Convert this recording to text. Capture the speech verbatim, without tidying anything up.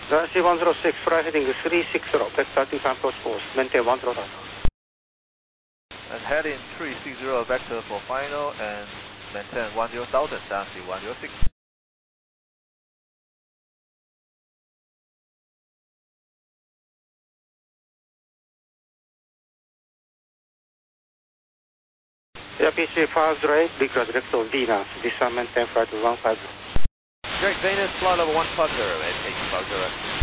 Darcy one zero six, fly heading three six zero, vector descent approach course, maintain one zero nine. And heading three six zero, vector for final, and maintain one zero thousand, Darcy one zero six. A P C five zero eight, big direct of Venus, descent maintain flight one five zero. Direct Venus, flight level one five zero, A P C five zero eight.